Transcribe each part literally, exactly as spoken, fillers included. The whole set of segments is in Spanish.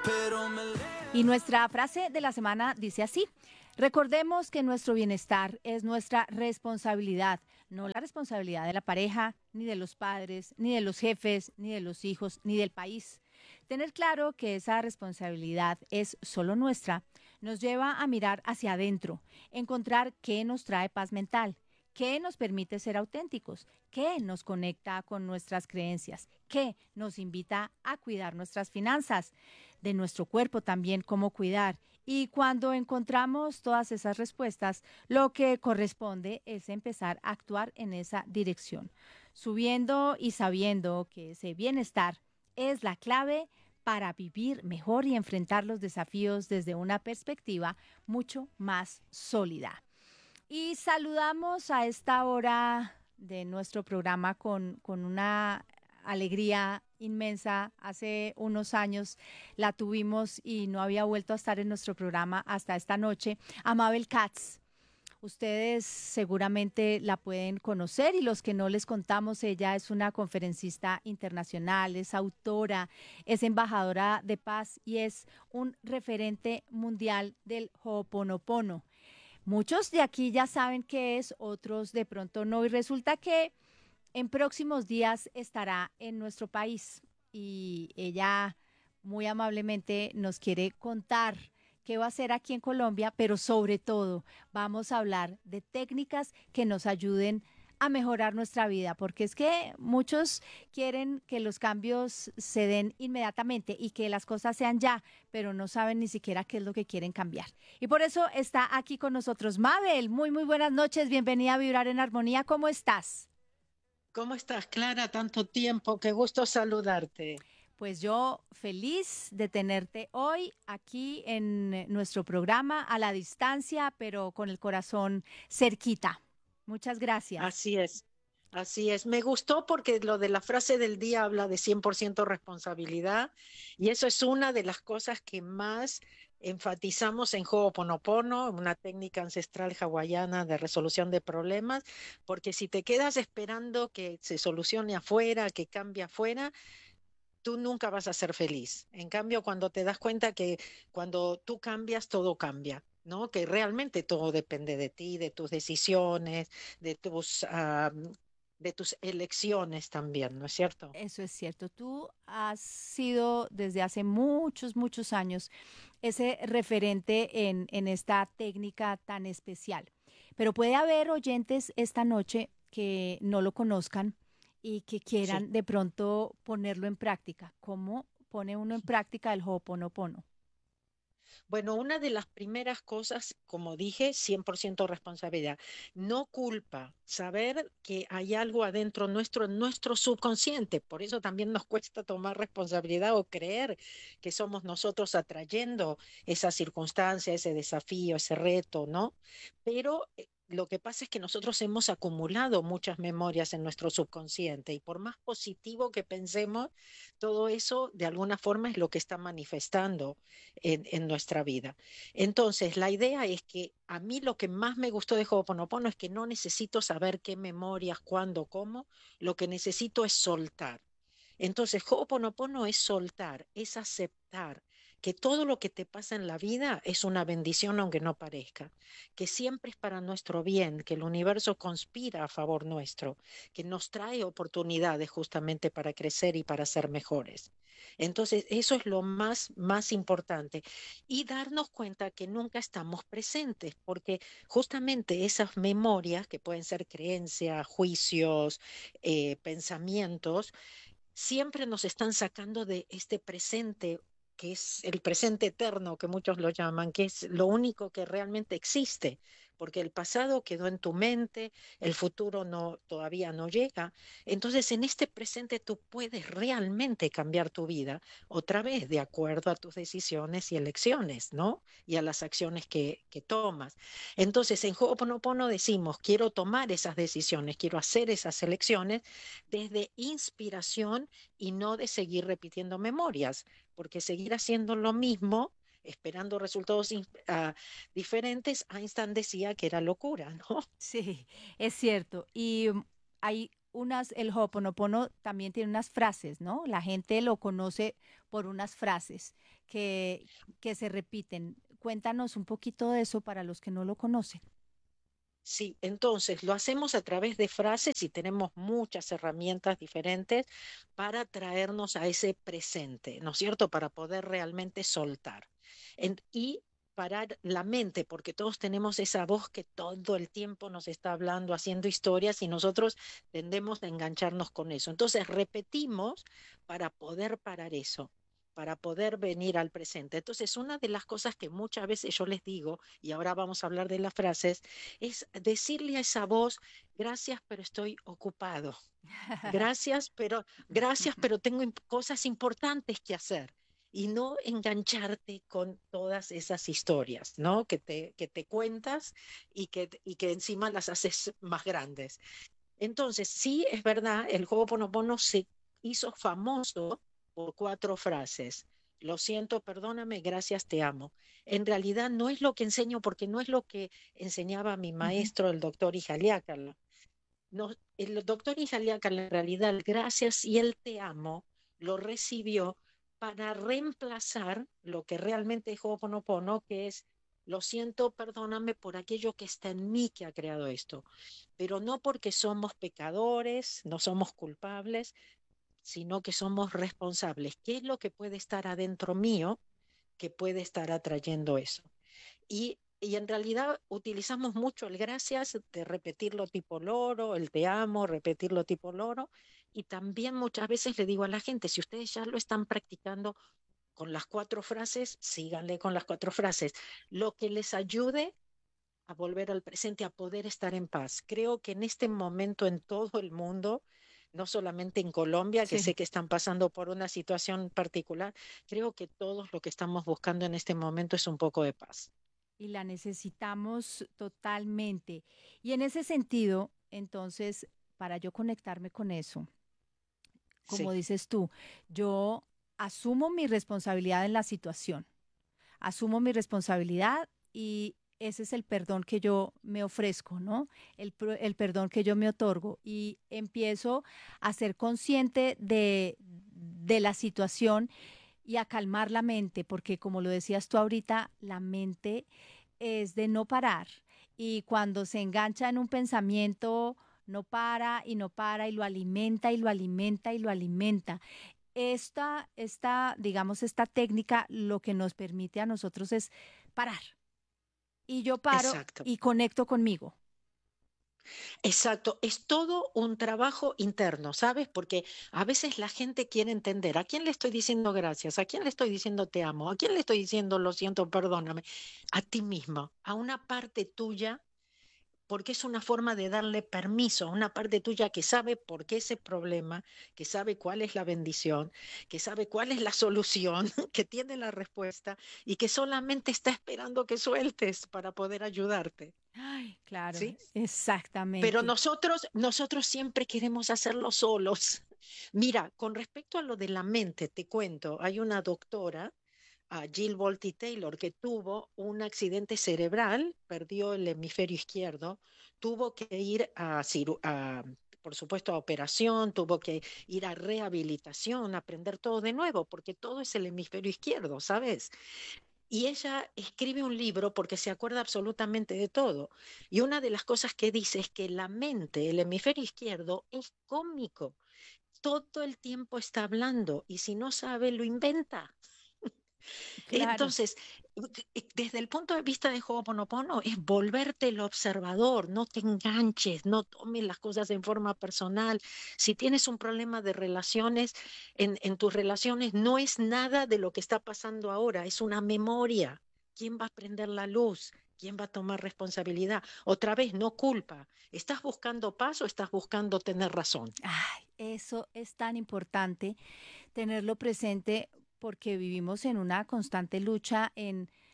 Y nuestra frase de la semana dice así: recordemos que nuestro bienestar es nuestra responsabilidad, no la responsabilidad de la pareja, ni de los padres, ni de los jefes, ni de los hijos, ni del país. Tener claro que esa responsabilidad es solo nuestra nos lleva a mirar hacia adentro, encontrar qué nos trae paz mental, qué nos permite ser auténticos, qué nos conecta con nuestras creencias, qué nos invita a cuidar nuestras finanzas, de nuestro cuerpo también, cómo cuidar. Y cuando encontramos todas esas respuestas, lo que corresponde es empezar a actuar en esa dirección, subiendo y sabiendo que ese bienestar es la clave para vivir mejor y enfrentar los desafíos desde una perspectiva mucho más sólida. Y saludamos a esta hora de nuestro programa con, con una alegría inmensa. Hace unos años la tuvimos y no había vuelto a estar en nuestro programa hasta esta noche. A Mabel Katz. Ustedes seguramente la pueden conocer y los que no les contamos, ella es una conferencista internacional, es autora, es embajadora de paz y es un referente mundial del Ho'oponopono. Muchos de aquí ya saben qué es, otros de pronto no, y resulta que en próximos días estará en nuestro país y ella muy amablemente nos quiere contar qué va a hacer aquí en Colombia, pero sobre todo vamos a hablar de técnicas que nos ayuden a mejorar nuestra vida, porque es que muchos quieren que los cambios se den inmediatamente y que las cosas sean ya, pero no saben ni siquiera qué es lo que quieren cambiar. Y por eso está aquí con nosotros Mabel. Muy, muy buenas noches. Bienvenida a Vibrar en Armonía. ¿Cómo estás? ¿Cómo estás, Clara? Tanto tiempo, qué gusto saludarte. Pues yo feliz de tenerte hoy aquí en eh, nuestro programa a la distancia, pero con el corazón cerquita. Muchas gracias. Así es, así es. Me gustó porque lo de la frase del día habla de cien por ciento responsabilidad y eso es una de las cosas que más enfatizamos en Ho'oponopono, una técnica ancestral hawaiana de resolución de problemas, porque si te quedas esperando que se solucione afuera, que cambie afuera, tú nunca vas a ser feliz. En cambio, cuando te das cuenta que cuando tú cambias, todo cambia, ¿no? Que realmente todo depende de ti, de tus decisiones, de tus, ah, de tus elecciones también, ¿no es cierto? Eso es cierto. Tú has sido desde hace muchos, muchos años ese referente en, en esta técnica tan especial. Pero puede haber oyentes esta noche que no lo conozcan y que Sí. quieran de pronto ponerlo en práctica. ¿Cómo pone uno en práctica el Ho'oponopono? Bueno, una de las primeras cosas, como dije, cien por ciento responsabilidad. No culpa, saber que hay algo adentro nuestro, en nuestro subconsciente. Por eso también nos cuesta tomar responsabilidad o creer que somos nosotros atrayendo esa circunstancia, ese desafío, ese reto, ¿no? Pero eh, lo que pasa es que nosotros hemos acumulado muchas memorias en nuestro subconsciente y por más positivo que pensemos, todo eso de alguna forma es lo que está manifestando en, en nuestra vida. Entonces, la idea es que a mí lo que más me gustó de Ho'oponopono es que no necesito saber qué memorias, cuándo, cómo, lo que necesito es soltar. Entonces, Ho'oponopono es soltar, es aceptar que todo lo que te pasa en la vida es una bendición aunque no parezca, que siempre es para nuestro bien, que el universo conspira a favor nuestro, que nos trae oportunidades justamente para crecer y para ser mejores. Entonces, eso es lo más, más importante. Y darnos cuenta que nunca estamos presentes, porque justamente esas memorias, que pueden ser creencias, juicios, eh, pensamientos, siempre nos están sacando de este presente, que es el presente eterno, que muchos lo llaman, que es lo único que realmente existe, porque el pasado quedó en tu mente, el futuro no, todavía no llega. Entonces, en este presente tú puedes realmente cambiar tu vida otra vez de acuerdo a tus decisiones y elecciones, ¿no? Y a las acciones que, que tomas. Entonces, en Ho'oponopono decimos, quiero tomar esas decisiones, quiero hacer esas elecciones desde inspiración y no de seguir repitiendo memorias, porque seguir haciendo lo mismo, esperando resultados in- ah, diferentes, Einstein decía que era locura, ¿no? Sí, es cierto. Y mm, hay unas, el Ho'oponopono también tiene unas frases, ¿no? La gente lo conoce por unas frases que, que se repiten. Cuéntanos un poquito de eso para los que no lo conocen. Sí, entonces lo hacemos a través de frases y tenemos muchas herramientas diferentes para traernos a ese presente, ¿no es cierto? Para poder realmente soltar. En- y parar la mente, porque todos tenemos esa voz que todo el tiempo nos está hablando, haciendo historias y nosotros tendemos a engancharnos con eso. Entonces repetimos para poder parar eso, para poder venir al presente. Entonces, una de las cosas que muchas veces yo les digo, y ahora vamos a hablar de las frases, es decirle a esa voz, gracias, pero estoy ocupado. Gracias, pero gracias, pero tengo imp- cosas importantes que hacer. Y no engancharte con todas esas historias, ¿no? Que te, que te cuentas y que, y que encima las haces más grandes. Entonces, sí, es verdad, el Ho'oponopono se hizo famoso por cuatro frases. Lo siento, perdóname, gracias, te amo. En realidad no es lo que enseño porque no es lo que enseñaba mi Ujú. maestro, el doctor Ijaliácala. No, el doctor Ijaliácala en realidad el gracias y el te amo lo recibió para reemplazar lo que realmente es Ho'oponopono, que es lo siento, perdóname por aquello que está en mí que ha creado esto, pero no porque somos pecadores, no somos culpables, sino que somos responsables. ¿Qué es lo que puede estar adentro mío que puede estar atrayendo eso? Y, y en realidad utilizamos mucho el gracias de repetirlo tipo loro, el te amo, repetirlo tipo loro. Y también muchas veces le digo a la gente, si ustedes ya lo están practicando con las cuatro frases, síganle con las cuatro frases. Lo que les ayude a volver al presente, a poder estar en paz. Creo que en este momento en todo el mundo, no solamente en Colombia, que Sí. sé que están pasando por una situación particular, creo que todos lo que estamos buscando en este momento es un poco de paz. Y la necesitamos totalmente. Y en ese sentido, entonces, para yo conectarme con eso, como Sí, dices tú, yo asumo mi responsabilidad en la situación, asumo mi responsabilidad y ese es el perdón que yo me ofrezco, ¿no? El, pro- el perdón que yo me otorgo y empiezo a ser consciente de, de la situación y a calmar la mente, porque como lo decías tú ahorita, la mente es de no parar y cuando se engancha en un pensamiento, no para y no para y lo alimenta y lo alimenta y lo alimenta. Esta, esta, digamos, esta técnica lo que nos permite a nosotros es parar y yo paro exacto. y conecto conmigo. Exacto, es todo un trabajo interno, ¿sabes? Porque a veces la gente quiere entender a quién le estoy diciendo gracias, a quién le estoy diciendo te amo, a quién le estoy diciendo lo siento, perdóname, a ti mismo, a una parte tuya, porque es una forma de darle permiso a una parte tuya que sabe por qué ese problema, que sabe cuál es la bendición, que sabe cuál es la solución, que tiene la respuesta y que solamente está esperando que sueltes para poder ayudarte, Ay, claro, ¿sí? Pero exactamente. nosotros, nosotros siempre queremos hacerlo solos. Mira, con respecto a lo de la mente, te cuento, hay una doctora, a Jill Bolte Taylor, que tuvo un accidente cerebral, perdió el hemisferio izquierdo, tuvo que ir a, ciru- a, por supuesto, a operación, tuvo que ir a rehabilitación, aprender todo de nuevo, porque todo es el hemisferio izquierdo, ¿sabes? Y ella escribe un libro porque se acuerda absolutamente de todo. Y una de las cosas que dice es que la mente, el hemisferio izquierdo, es cómico. Todo el tiempo está hablando y si no sabe, lo inventa. Claro. Entonces, eh, desde el punto de vista de Ho'oponopono, es volverte el observador, no te enganches, no tomes las cosas en forma personal. Si tienes un problema de relaciones, en, en tus relaciones no es nada de lo que está pasando ahora, es una memoria. ¿Quién va a prender la luz? ¿Quién va a tomar responsabilidad? Otra vez, no culpa. ¿Estás buscando paz o estás buscando tener razón? Ay, eso es tan importante tenerlo presente porque vivimos en una constante lucha en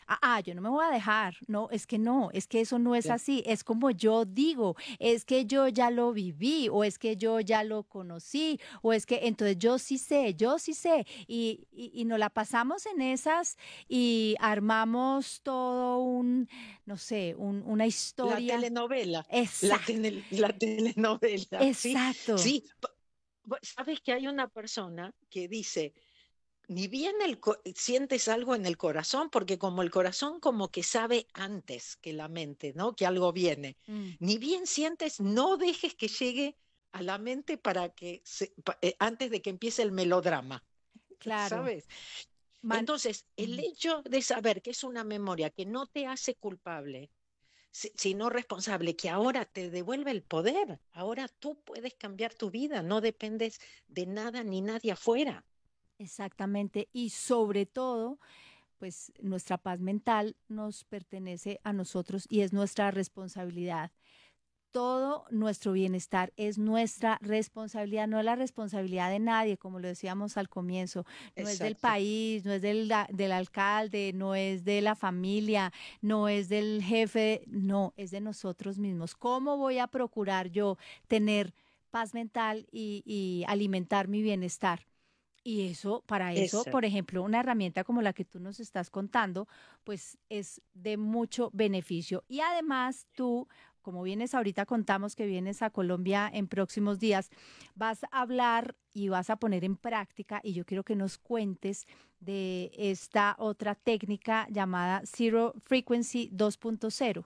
ah, ah, yo no me voy a dejar, no, es que no, es que eso no es Sí. así, es como yo digo, es que yo ya lo viví, o es que yo ya lo conocí, o es que entonces yo sí sé, yo sí sé, y, y, y nos la pasamos en esas y armamos todo un, no sé, un, una La historia. telenovela, la, Exacto, tele- la telenovela, sí, exacto, sí. Pa- bu- Sabes que hay una persona que dice, ni bien el co- sientes algo en el corazón, porque como el corazón como que sabe antes que la mente, ¿no? Que algo viene. mm, Ni bien sientes, no dejes que llegue a la mente para que se- pa- eh, antes de que empiece el melodrama, claro, ¿sabes? man, Entonces, el ujú. hecho de saber que es una memoria que no te hace culpable, si- sino responsable, que ahora te devuelve el poder, ahora tú puedes cambiar tu vida, no dependes de nada ni nadie afuera. Exactamente, y sobre todo, pues nuestra paz mental nos pertenece a nosotros y es nuestra responsabilidad. Todo nuestro bienestar es nuestra responsabilidad, no es la responsabilidad de nadie, como lo decíamos al comienzo, no es del Exacto. país, no es del, da- del alcalde, no es de la familia, no es del jefe, no, es de nosotros mismos. ¿Cómo voy a procurar yo tener paz mental y, y alimentar mi bienestar? Y eso, para eso, por Exacto. ejemplo, una herramienta como la que tú nos estás contando, pues es de mucho beneficio. Y además tú, como vienes ahorita, contamos que vienes a Colombia en próximos días, vas a hablar y vas a poner en práctica, y yo quiero que nos cuentes de esta otra técnica llamada Zero Frequency dos punto cero.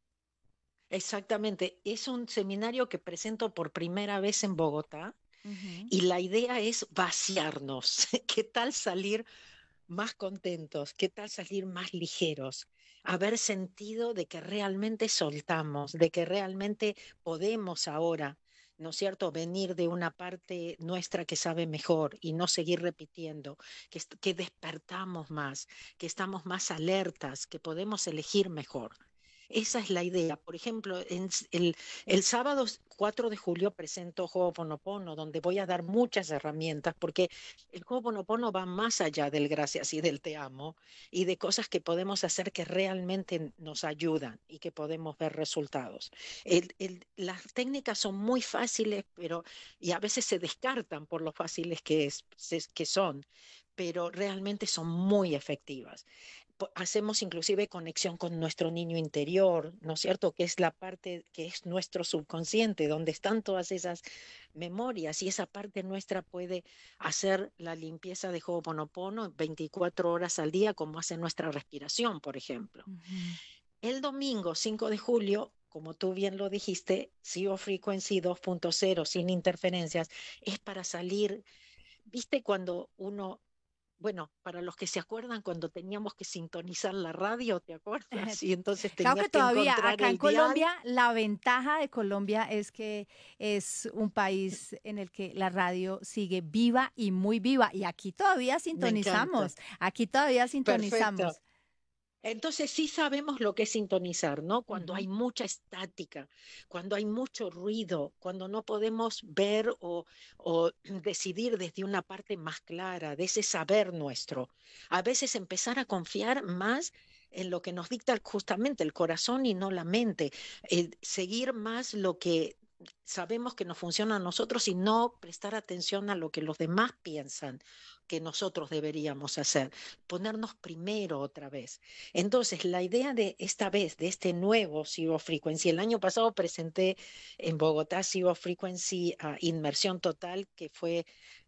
Exactamente. Es un seminario que presento por primera vez en Bogotá Ujú. y la idea es vaciarnos. ¿Qué tal salir más contentos? ¿Qué tal salir más ligeros? Haber sentido de que realmente soltamos, de que realmente podemos ahora, ¿no es cierto?, venir de una parte nuestra que sabe mejor y no seguir repitiendo, que, est- que despertamos más, que estamos más alertas, que podemos elegir mejor. Esa es la idea. Por ejemplo, en s- el, el sábado cuatro de julio presento Ho'oponopono, donde voy a dar muchas herramientas, porque el Ho'oponopono va más allá del gracias y del te amo y de cosas que podemos hacer que realmente nos ayudan y que podemos ver resultados. El- el- las técnicas son muy fáciles, pero y a veces se descartan por lo fáciles que, es, se- que son, pero realmente son muy efectivas. Po- Hacemos inclusive conexión con nuestro niño interior, ¿no es cierto? Que es la parte que es nuestro subconsciente, donde están todas esas memorias y esa parte nuestra puede hacer la limpieza de Ho'oponopono veinticuatro horas al día, como hace nuestra respiración, por ejemplo. Ujú. El domingo cinco de julio, como tú bien lo dijiste, Zero Frequency dos punto cero, sin interferencias, es para salir. ¿Viste cuando uno, bueno, para los que se acuerdan, cuando teníamos que sintonizar la radio, ¿te acuerdas? Y entonces Claro tenías que que todavía encontrar acá en el dial. Colombia, la ventaja de Colombia es que es un país en el que la radio sigue viva y muy viva. Y aquí todavía Me encanta. sintonizamos, aquí todavía Perfecto. sintonizamos. Entonces sí sabemos lo que es sintonizar, ¿no? Cuando Ujú. hay mucha estática, cuando hay mucho ruido, cuando no podemos ver o, o decidir desde una parte más clara, de ese saber nuestro. A veces empezar a confiar más en lo que nos dicta justamente el corazón y no la mente. Eh, seguir más lo que sabemos que nos funciona a nosotros y no prestar atención a lo que los demás piensan que nosotros deberíamos hacer. Ponernos primero otra vez. Entonces, la idea de esta vez, de este nuevo Zero Frequency, el año pasado presenté en Bogotá Zero Frequency uh, Inmersión Total, que fue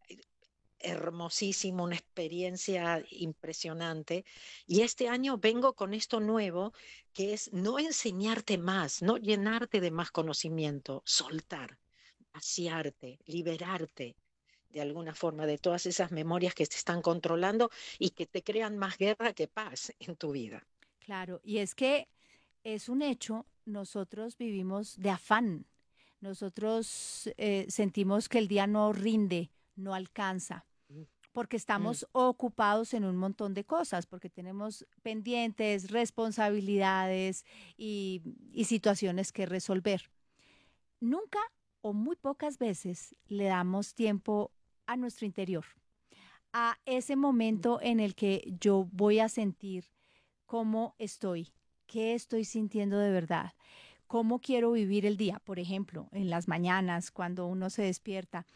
hermosísimo, una experiencia impresionante. Y este año vengo con esto nuevo, que es no enseñarte más, no llenarte de más conocimiento, soltar, vaciarte, liberarte de alguna forma de todas esas memorias que te están controlando y que te crean más guerra que paz en tu vida. Claro, y es que es un hecho, nosotros vivimos de afán, nosotros eh, sentimos que el día no rinde, no alcanza, Mm, porque mm, estamos ocupados en un montón de cosas, porque tenemos pendientes, responsabilidades y, y situaciones que resolver. Nunca o muy pocas veces le damos tiempo a nuestro interior, a ese mm, momento en el que yo voy a sentir cómo estoy, qué estoy sintiendo de verdad, cómo quiero vivir el día, por ejemplo, en las mañanas, cuando uno se despierta,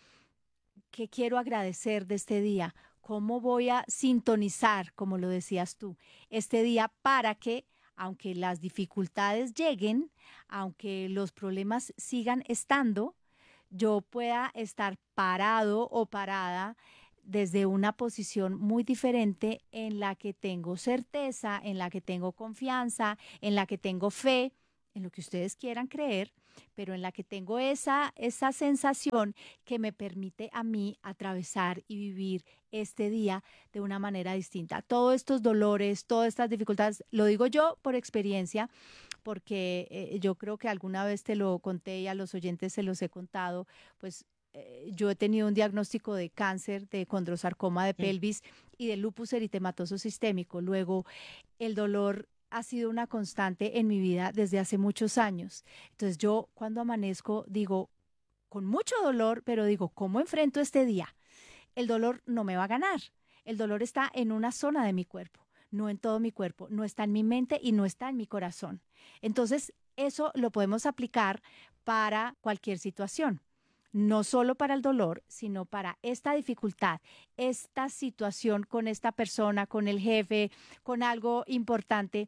qué quiero agradecer de este día, cómo voy a sintonizar, como lo decías tú, este día para que, aunque las dificultades lleguen, aunque los problemas sigan estando, yo pueda estar parado o parada desde una posición muy diferente en la que tengo certeza, en la que tengo confianza, en la que tengo fe, en lo que ustedes quieran creer, pero en la que tengo esa, esa sensación que me permite a mí atravesar y vivir este día de una manera distinta. Todos estos dolores, todas estas dificultades, lo digo yo por experiencia, porque eh, yo creo que alguna vez te lo conté y a los oyentes se los he contado, pues eh, yo he tenido un diagnóstico de cáncer, de condrosarcoma de Mm. pelvis y de lupus eritematoso sistémico. Luego, el dolor ha sido una constante en mi vida desde hace muchos años. Entonces yo cuando amanezco digo, con mucho dolor, pero digo, ¿cómo enfrento este día? El dolor no me va a ganar. El dolor está en una zona de mi cuerpo, no en todo mi cuerpo, no está en mi mente y no está en mi corazón. Entonces, eso lo podemos aplicar para cualquier situación. No solo para el dolor, sino para esta dificultad, esta situación con esta persona, con el jefe, con algo importante,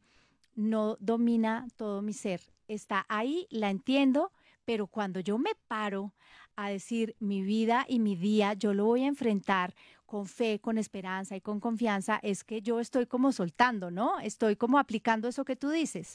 no domina todo mi ser. Está ahí, la entiendo, pero cuando yo me paro a decir mi vida y mi día, yo lo voy a enfrentar con fe, con esperanza y con confianza, es que yo estoy como soltando, ¿no? Estoy como aplicando eso que tú dices.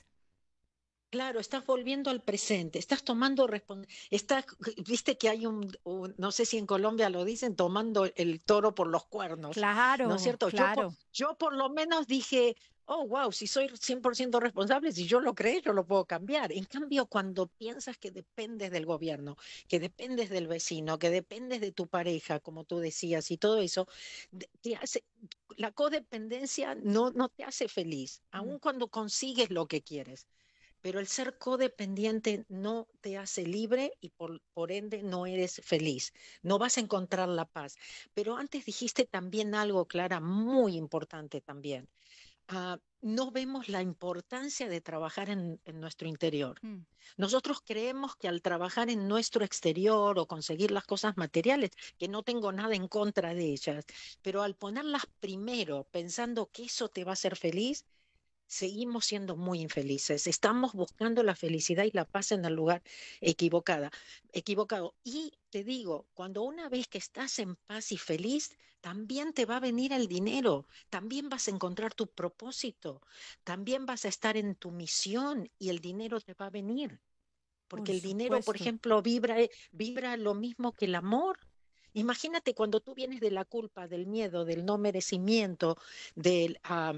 Claro, estás volviendo al presente, estás tomando responsabilidad, estás, viste que hay un, un- no sé si en Colombia lo dicen, tomando el toro por los cuernos, ¿no es Claro, cierto? Yo por, claro. yo por lo menos dije, oh, wow, si soy cien por ciento responsable, si yo lo creé, yo lo puedo cambiar. En cambio, cuando piensas que dependes del gobierno, que dependes del vecino, que dependes de tu pareja, como tú decías, y todo eso, de- te hace, la codependencia no, no te hace feliz, Mm, aun cuando consigues lo que quieres, pero el ser codependiente no te hace libre y por, por ende no eres feliz, no vas a encontrar la paz. Pero antes dijiste también algo, Clara, muy importante también. Ah, no vemos la importancia de trabajar en, en nuestro interior. mm, Nosotros creemos que al trabajar en nuestro exterior o conseguir las cosas materiales, que no tengo nada en contra de ellas, pero al ponerlas primero pensando que eso te va a hacer feliz, seguimos siendo muy infelices. Estamos buscando la felicidad y la paz en el lugar equivocada, equivocado. Y te digo, cuando una vez que estás en paz y feliz, también te va a venir el dinero, también vas a encontrar tu propósito, también vas a estar en tu misión y el dinero te va a venir. por Porque el dinero, por supuesto. ejemplo, vibra, eh, vibra lo mismo que el amor. Imagínate cuando tú vienes de la culpa, del miedo, del no merecimiento, del, ah,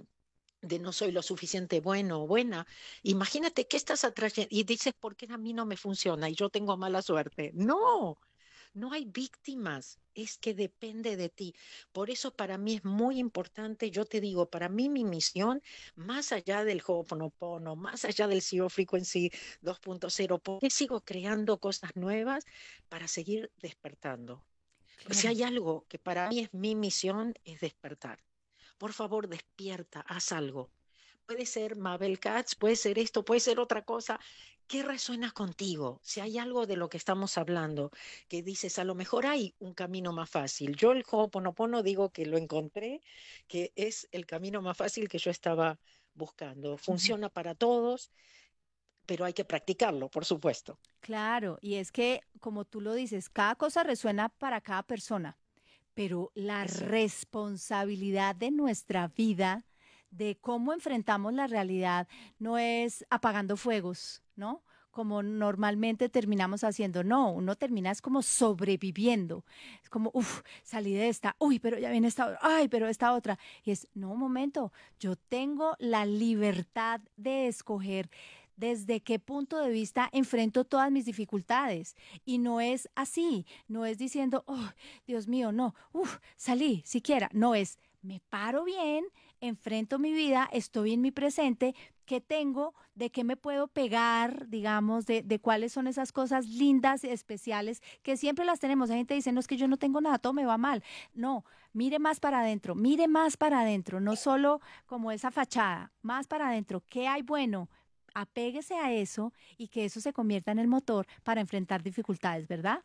de no soy lo suficiente bueno o buena. Imagínate que estás atrayendo y dices, ¿por qué a mí no me funciona y yo tengo mala suerte? No, no hay víctimas, es que depende de ti. Por eso para mí es muy importante, yo te digo, para mí mi misión, más allá del Ho'oponopono, más allá del Zero Frequency dos punto cero, ¿por qué sigo creando cosas nuevas para seguir despertando? Si Claro. hay algo que para mí es mi misión, es despertar. Por favor, despierta, haz algo. Puede ser Mabel Katz, puede ser esto, puede ser otra cosa. ¿Qué resuena contigo? Si hay algo de lo que estamos hablando que dices, a lo mejor hay un camino más fácil. Yo el Ho'oponopono digo que lo encontré, que es el camino más fácil que yo estaba buscando. Ujú. Funciona para todos, pero hay que practicarlo, por supuesto. Claro, y es que, como tú lo dices, cada cosa resuena para cada persona, pero la Eso. responsabilidad de nuestra vida, de cómo enfrentamos la realidad, no es apagando fuegos, ¿no? Como normalmente terminamos haciendo, no, uno termina es como sobreviviendo, es como, uff, salí de esta, uy, pero ya viene esta otra, ay, pero esta otra, y es, no, un momento, yo tengo la libertad de escoger desde qué punto de vista enfrento todas mis dificultades, y no es así, no es diciendo, oh, Dios mío, no, uf, salí siquiera. No es, me paro bien, enfrento mi vida, estoy en mi presente, qué tengo, de qué me puedo pegar, digamos, de, de cuáles son esas cosas lindas, especiales, que siempre las tenemos. Hay gente que dice, no, es que yo no tengo nada, todo me va mal. No, mire más para adentro, mire más para adentro, no solo como esa fachada, más para adentro, ¿qué hay bueno? Apéguese a eso y que eso se convierta en el motor para enfrentar dificultades, ¿verdad?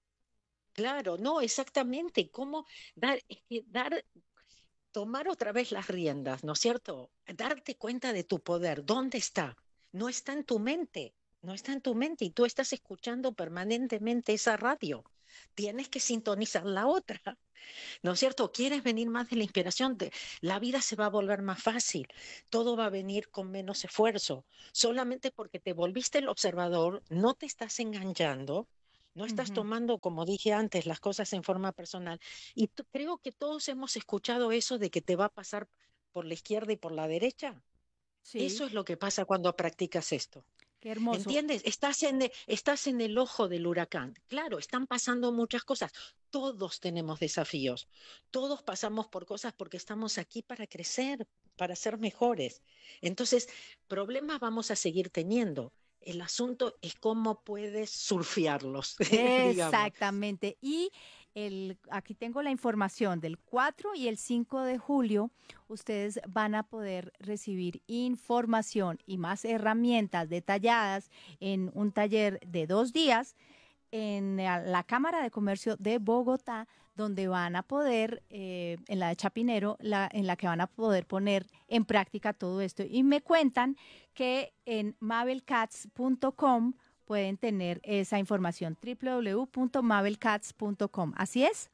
Claro, no, exactamente. ¿Cómo dar, es que dar, tomar otra vez las riendas, ¿no es cierto? Darte cuenta de tu poder, ¿dónde está? No está en tu mente, no está en tu mente y tú estás escuchando permanentemente esa radio. Tienes que sintonizar la otra, ¿no es cierto? ¿Quieres venir más de la inspiración? De, la vida se va a volver más fácil, todo va a venir con menos esfuerzo, solamente porque te volviste el observador, no te estás enganchando. No estás Ujú. tomando, como dije antes, las cosas en forma personal. Y t- creo que todos hemos escuchado eso de que te va a pasar por la izquierda y por la derecha. Sí, Eso es lo que pasa cuando practicas esto. qué hermoso. ¿Entiendes? Estás en, e- estás en el ojo del huracán. Claro, están pasando muchas cosas. Todos tenemos desafíos. Todos pasamos por cosas porque estamos aquí para crecer, para ser mejores. Entonces, problemas vamos a seguir teniendo. El asunto es cómo puedes surfearlos, digamos. Exactamente. Y el, aquí tengo la información del cuatro y el cinco de julio. Ustedes van a poder recibir información y más herramientas detalladas en un taller de dos días en la, la Cámara de Comercio de Bogotá, donde van a poder, eh, en la de Chapinero, la, en la que van a poder poner en práctica todo esto. Y me cuentan que en mabel cats punto com pueden tener esa información, w w w punto mabel cats punto com. ¿Así es?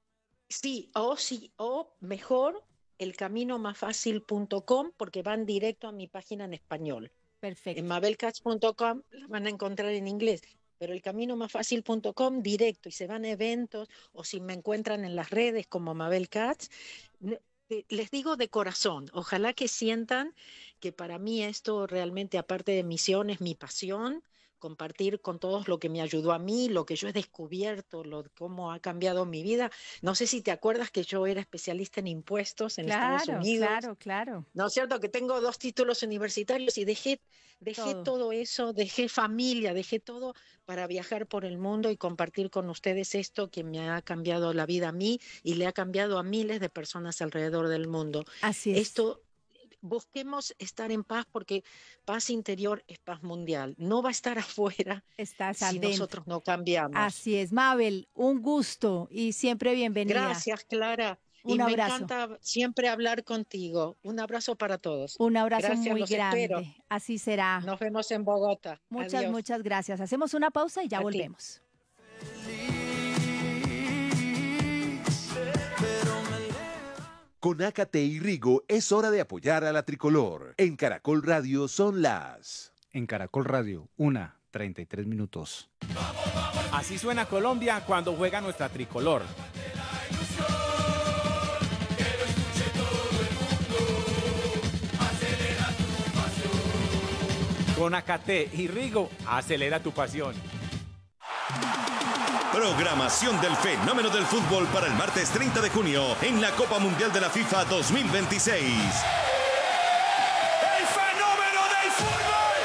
Sí, o sí, o mejor, el camino más fácil punto com, porque van directo a mi página en español. En Perfecto. mabel cats punto com la van a encontrar en inglés, pero el camino más fácil punto com directo y se van a eventos o si me encuentran en las redes como Mabel Katz, ne- eh, les digo de corazón, ojalá que sientan que para mí esto realmente, aparte de misión, es mi pasión, compartir con todos lo que me ayudó a mí, lo que yo he descubierto, lo, cómo ha cambiado mi vida. No sé si te acuerdas que yo era especialista en impuestos en Estados Claro, Unidos. claro, claro. ¿No es cierto? Que tengo dos títulos universitarios y dejé, dejé Todo. todo eso, dejé familia, dejé todo para viajar por el mundo y compartir con ustedes esto que me ha cambiado la vida a mí y le ha cambiado a miles de personas alrededor del mundo. Así es. Esto, busquemos estar en paz porque paz interior es paz mundial. No va a estar afuera Estás si adentro. nosotros no cambiamos. Así es, Mabel, un gusto y siempre bienvenida. Gracias, Clara. Un Y me abrazo. encanta siempre hablar contigo. Un abrazo para todos. Un abrazo Gracias, muy los espero. grande. Así será. Nos vemos en Bogotá. Muchas, Adiós. muchas gracias. Hacemos una pausa y ya A ti. volvemos. Con Ácate y Rigo es hora de apoyar a la tricolor. En Caracol Radio son las... En Caracol Radio, una, treinta y tres minutos. Así suena Colombia cuando juega nuestra tricolor. Con Ácate y Rigo, acelera tu pasión. Programación del fenómeno del fútbol para el martes treinta de junio en la Copa Mundial de la FIFA dos mil veintiséis. ¡El fenómeno del fútbol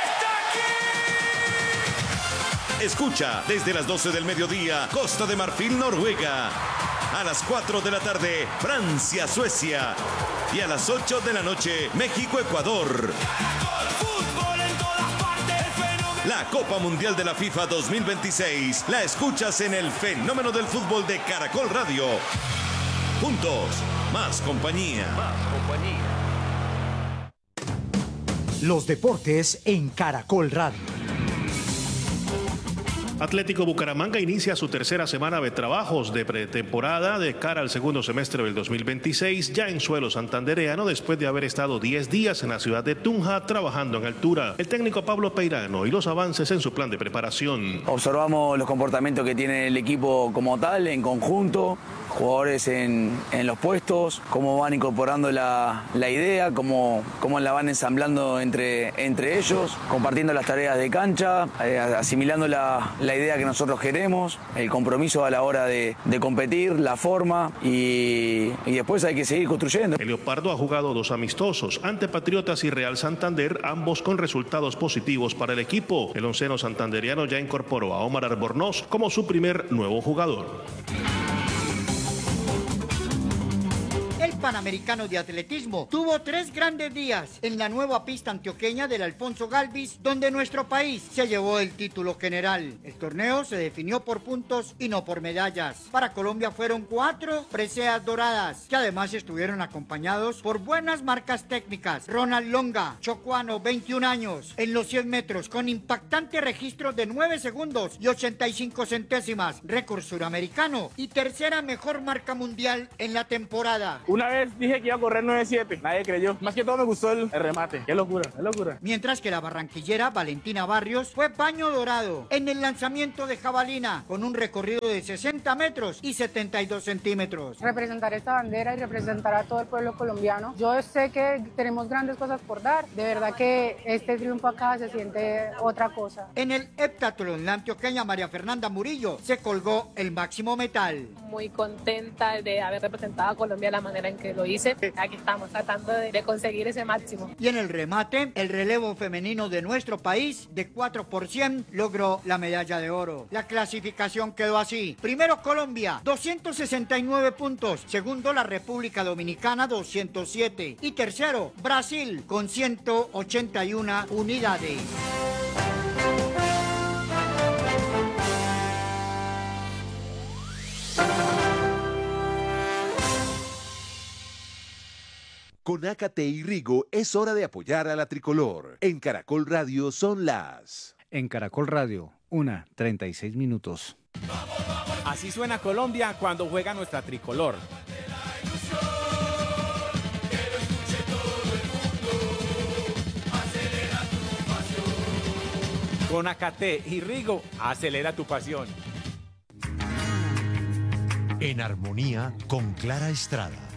está aquí! Escucha desde las doce del mediodía, Costa de Marfil, Noruega. A las cuatro de la tarde, Francia, Suecia. Y a las ocho de la noche, México, Ecuador. Fútbol en todas partes, el fenómeno. La Copa Mundial de la FIFA dos mil veintiséis la escuchas en el fenómeno del fútbol de Caracol Radio. Juntos, más compañía. Los deportes en Caracol Radio. Atlético Bucaramanga inicia su tercera semana de trabajos de pretemporada de cara al segundo semestre del dos mil veintiséis, ya en suelo santandereano, después de haber estado diez días en la ciudad de Tunja trabajando en altura. El técnico Pablo Peirano y los avances en su plan de preparación. Observamos los comportamientos que tiene el equipo como tal, en conjunto, jugadores en, en los puestos, cómo van incorporando la, la idea, cómo, cómo la van ensamblando entre, entre ellos, compartiendo las tareas de cancha, eh, asimilando la, la idea que nosotros queremos, el compromiso a la hora de, de competir, la forma y, y después hay que seguir construyendo. El Leopardo ha jugado dos amistosos ante Patriotas y Real Santander, ambos con resultados positivos para el equipo. El onceno santanderiano ya incorporó a Omar Albornoz como su primer nuevo jugador. El Panamericano de Atletismo tuvo tres grandes días en la nueva pista antioqueña del Alfonso Galvis, donde nuestro país se llevó el título general. El torneo se definió por puntos y no por medallas. Para Colombia fueron cuatro preseas doradas, que además estuvieron acompañados por buenas marcas técnicas. Ronald Longa, chocuano, veintiún años, en los cien metros, con impactante registro de nueve segundos y ochenta y cinco centésimas, récord suramericano y tercera mejor marca mundial en la temporada. Una vez dije que iba a correr nueve siete, nadie creyó. Más que todo me gustó el, el remate. Qué locura, qué locura. Mientras que la barranquillera Valentina Barrios fue paño dorado en el lanzamiento de jabalina, con un recorrido de sesenta metros y setenta y dos centímetros. Representar esta bandera y representar a todo el pueblo colombiano. Yo sé que tenemos grandes cosas por dar. De verdad que este triunfo acá se siente otra cosa. En el heptatlón, la antioqueña María Fernanda Murillo se colgó el máximo metal. Muy contenta de haber representado a Colombia de la manera en que lo hice. Aquí estamos tratando de, de conseguir ese máximo. Y en el remate, el relevo femenino de nuestro país de cuatro por cien logró la medalla de oro. La clasificación quedó así: primero Colombia, doscientos sesenta y nueve puntos; segundo la República Dominicana, doscientos siete; y tercero Brasil con ciento ochenta y una unidades. Con Ácate y Rigo es hora de apoyar a la tricolor. En Caracol Radio son las... En Caracol Radio, una treinta y seis minutos. Así suena Colombia cuando juega nuestra tricolor. Con Ácate y Rigo, acelera tu pasión. En armonía con Clara Estrada.